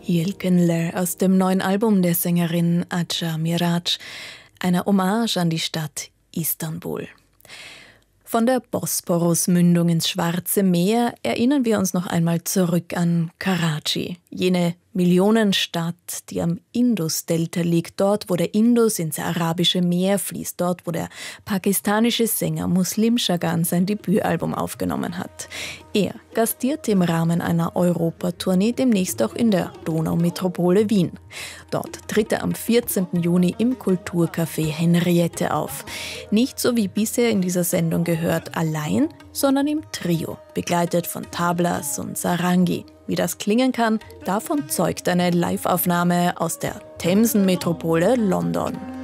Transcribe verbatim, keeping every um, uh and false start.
Yelkenler aus dem neuen Album der Sängerin Aja Mirac, eine Hommage an die Stadt Istanbul. Von der Bosporus-Mündung ins Schwarze Meer erinnern wir uns noch einmal zurück an Karachi, jene Millionenstadt, die am Indus-Delta liegt, dort, wo der Indus ins Arabische Meer fließt, dort, wo der pakistanische Sänger Muslim Chagan sein Debütalbum aufgenommen hat. Er gastiert im Rahmen einer Europatournee demnächst auch in der Donaumetropole Wien. Dort tritt er am vierzehnten Juni im Kulturcafé Henriette auf. Nicht so wie bisher in dieser Sendung gehört allein, sondern im Trio, begleitet von Tablas und Sarangi. Wie das klingen kann, davon zeugt eine Live-Aufnahme aus der Themsenmetropole London.